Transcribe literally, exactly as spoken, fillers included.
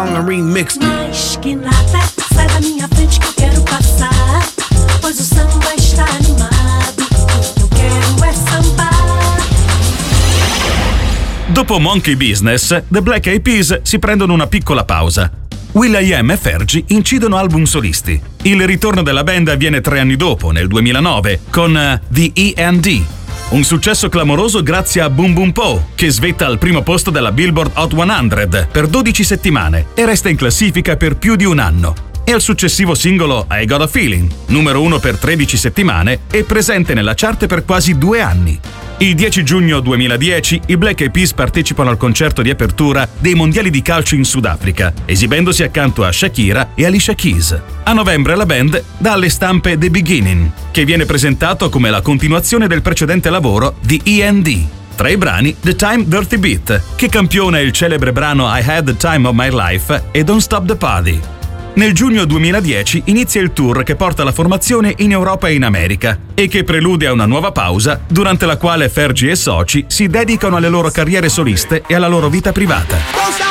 Remix. Mais que nada, sai da minha frente que eu quero passar, pois o samba está animado, eu quero é sambar. Dopo Monkey Business, The Black Eyed Peas si prendono una piccola pausa. will.i.am e Fergie incidono album solisti. Il ritorno della band avviene tre anni dopo, nel duemilanove, con uh, The E and D. Un successo clamoroso grazie a Boom Boom Pow, che svetta al primo posto della Billboard Hot cento per dodici settimane e resta in classifica per più di un anno. E al successivo singolo I Got a Feeling, numero uno per tredici settimane e presente nella chart per quasi due anni. Il dieci giugno duemiladieci i Black Eyed Peas partecipano al concerto di apertura dei mondiali di calcio in Sudafrica, esibendosi accanto a Shakira e Alicia Keys. A novembre la band dà alle stampe The Beginning, che viene presentato come la continuazione del precedente lavoro di E and D. Tra i brani The Time Dirty Beat, che campiona il celebre brano I Had the Time of My Life e Don't Stop the Party. Nel giugno duemiladieci inizia il tour che porta la formazione in Europa e in America e che prelude a una nuova pausa durante la quale Fergie e soci si dedicano alle loro carriere soliste e alla loro vita privata.